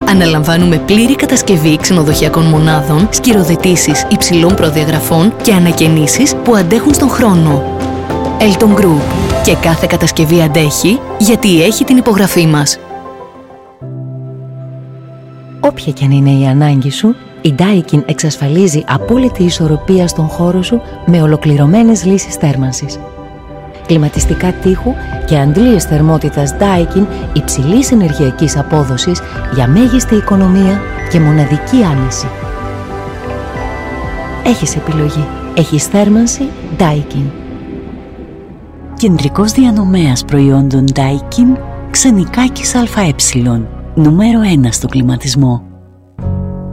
Αναλαμβάνουμε πλήρη κατασκευή ξενοδοχειακών μονάδων, σκυροδετήσεις υψηλών προδιαγραφών και ανακαινήσεις που αντέχουν στον χρόνο. Elton Group. Και κάθε κατασκευή αντέχει γιατί έχει την υπογραφή μας. Όποια κι αν είναι η ανάγκη σου, η Daikin εξασφαλίζει απόλυτη ισορροπία στον χώρο σου με ολοκληρωμένες λύσεις θέρμανσης. Κλιματιστικά τείχου και αντλίες θερμότητας Daikin υψηλής ενεργειακής απόδοσης για μέγιστη οικονομία και μοναδική άνεση. Έχεις επιλογή. Έχεις θέρμανση Daikin. Κεντρικός διανομέας προϊόντων Daikin, Ξενικάκης ΑΕ, νούμερο 1 στο κλιματισμό.